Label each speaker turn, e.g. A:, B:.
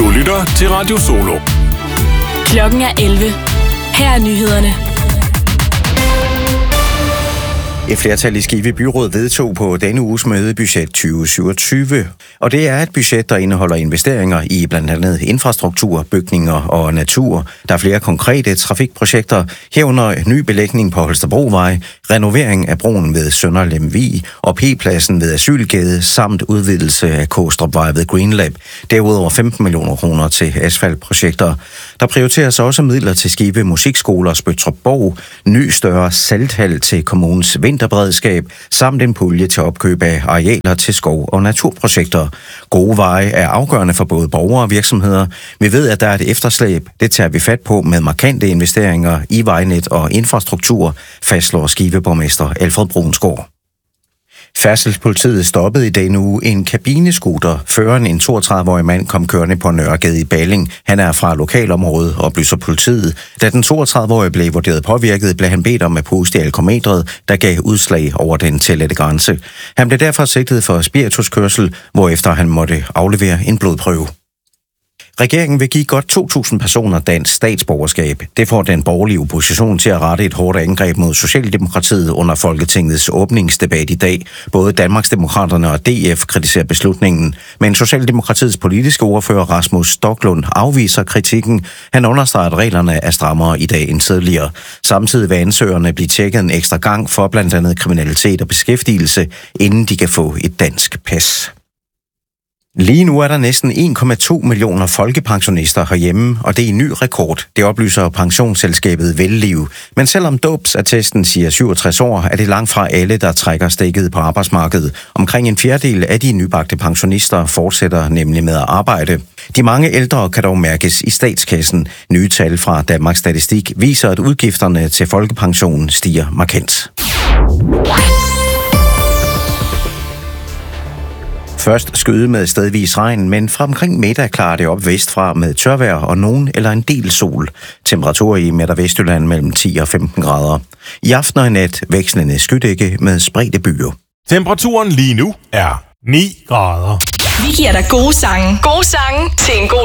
A: Du lytter til Radio Solo.
B: Klokken er 11. Her er nyhederne.
C: Et flertal i Skive Byråd vedtog på denne uges møde budget 2027, og det er et budget, der indeholder investeringer i blandt andet infrastruktur, bygninger og natur. Der er flere konkrete trafikprojekter, herunder ny belægning på Holstebrovej, renovering af broen ved Sønder Lemvig og P-pladsen ved Asylgade samt udvidelse af Kostrupvej ved Greenlab. Derudover 15 millioner kroner til asfaltprojekter. Der prioriteres også midler til Skive Musikskoler, Spøttrup-Borg, ny større salthal til kommunens vinterberedskab, samt en pulje til opkøb af arealer til skov- og naturprojekter. Gode veje er afgørende for både borgere og virksomheder. Vi ved, at der er et efterslæb. Det tager vi fat på med markante investeringer i vejnet og infrastruktur, fastslår Skive-borgmester Alfred Brunsgaard. Færdselspolitiet stoppede i denne uge en kabinescooter. Føreren, en 32-årig mand, kom kørende på Nørregade i Balling. Han er fra lokalområdet, oplyser politiet. Da den 32-årige blev vurderet påvirket, blev han bedt om at puste i alkometret, der gav udslag over den tilladte grænse. Han blev derfor sigtet for spirituskørsel, hvorefter han måtte aflevere en blodprøve. Regeringen vil give godt 2.000 personer dansk statsborgerskab. Det får den borgerlige opposition til at rette et hårdt angreb mod Socialdemokratiet under Folketingets åbningsdebat i dag. Både Danmarksdemokraterne og DF kritiserer beslutningen, men Socialdemokratiets politiske ordfører Rasmus Stoklund afviser kritikken. Han understreger, at reglerne er strammere i dag end tidligere. Samtidig vil ansøgerne blive tjekket en ekstra gang for blandt andet kriminalitet og beskæftigelse, inden de kan få et dansk pas. Lige nu er der næsten 1,2 millioner folkepensionister herhjemme, og det er en ny rekord. Det oplyser pensionsselskabet Velliv. Men selvom dåbsattesten siger 67 år, er det langt fra alle, der trækker stikket på arbejdsmarkedet. Omkring en fjerdedel af de nybagte pensionister fortsætter nemlig med at arbejde. De mange ældre kan dog mærkes i statskassen. Nye tal fra Danmarks Statistik viser, at udgifterne til folkepensionen stiger markant. Først skyde med stedvis regn, men fra omkring middag klarer det op vestfra med tørvejr og nogen eller en del sol. Temperaturer i Midt- og Vestjylland mellem 10 og 15 grader. I aften og i nat vekslende skydække med spredte byer.
A: Temperaturen lige nu er 9 grader.
B: Vi giver dig gode sange. Gode sange til en god